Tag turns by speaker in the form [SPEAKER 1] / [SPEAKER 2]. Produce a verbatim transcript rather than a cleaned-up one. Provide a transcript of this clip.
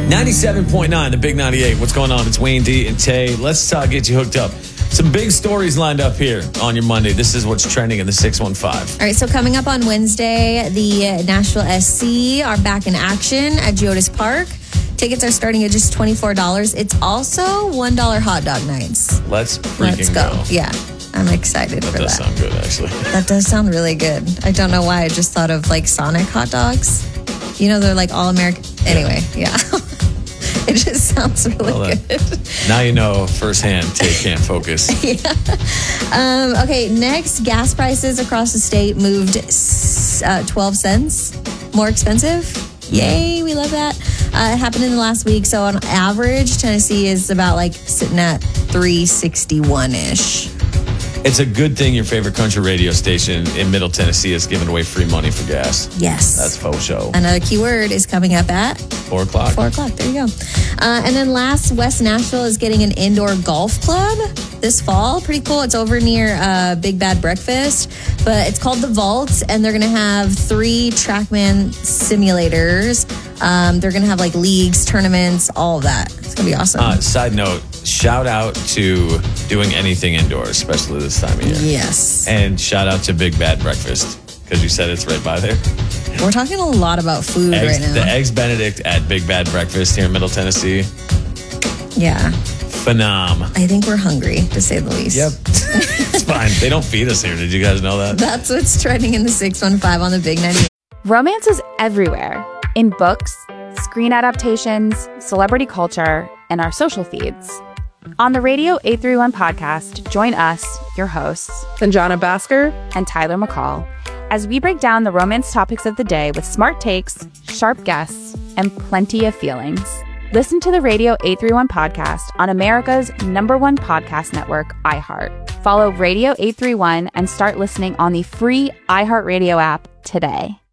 [SPEAKER 1] ninety-seven point nine, the Big ninety-eight. What's going on? It's Wayne D and Tay. Let's uh, get you hooked up. Some big stories lined up here on your Monday. This is what's trending in the six one five.
[SPEAKER 2] All right, so coming up on Wednesday, the Nashville S C are back in action at Geodis Park. Tickets are starting at just twenty-four dollars. It's also one dollar hot dog nights.
[SPEAKER 1] Let's freaking
[SPEAKER 2] Let's go.
[SPEAKER 1] go.
[SPEAKER 2] Yeah, I'm excited
[SPEAKER 1] that
[SPEAKER 2] for that.
[SPEAKER 1] That does sound good, actually.
[SPEAKER 2] That does sound really good. I don't know why. I just thought of like Sonic hot dogs. You know, they're like all American. Anyway, yeah. It just sounds really well, good.
[SPEAKER 1] Now you know firsthand, Tay can't focus.
[SPEAKER 2] Yeah. Um, okay, next, gas prices across the state moved uh, twelve cents more expensive. Yay, we love that. Uh, it happened in the last week. So on average, Tennessee is about like sitting at three sixty-one-ish.
[SPEAKER 1] It's a good thing your favorite country radio station in Middle Tennessee is giving away free money for gas.
[SPEAKER 2] Yes.
[SPEAKER 1] That's faux show.
[SPEAKER 2] Another keyword is coming up at
[SPEAKER 1] Four o'clock.
[SPEAKER 2] Four o'clock. There you go. Uh, and then last, West Nashville is getting an indoor golf club this fall. Pretty cool. It's over near uh, Big Bad Breakfast, but it's called The Vault, and they're going to have three TrackMan simulators. Um, they're going to have like leagues, tournaments, all of that. It's going to be awesome.
[SPEAKER 1] Uh, side note, shout out to doing anything indoors, especially this time of year.
[SPEAKER 2] Yes.
[SPEAKER 1] And shout out to Big Bad Breakfast, because you said it's right by there.
[SPEAKER 2] We're talking a lot about food
[SPEAKER 1] eggs,
[SPEAKER 2] right now.
[SPEAKER 1] The Eggs Benedict at Big Bad Breakfast here in Middle Tennessee.
[SPEAKER 2] Yeah.
[SPEAKER 1] Phenom.
[SPEAKER 2] I think we're hungry, to say the least.
[SPEAKER 1] Yep. It's fine. They don't feed us here. Did you guys know that?
[SPEAKER 2] That's what's trending in the six one five on the Big ninety-eight.
[SPEAKER 3] Romance is everywhere. In books, screen adaptations, celebrity culture, and our social feeds. On the Radio eight thirty-one podcast, join us, your hosts,
[SPEAKER 4] Sanjana Basker
[SPEAKER 3] and Tyler McCall, as we break down the romance topics of the day with smart takes, sharp guests, and plenty of feelings. Listen to the Radio eight thirty-one podcast on America's number one podcast network, iHeart. Follow Radio eight thirty-one and start listening on the free iHeartRadio app today.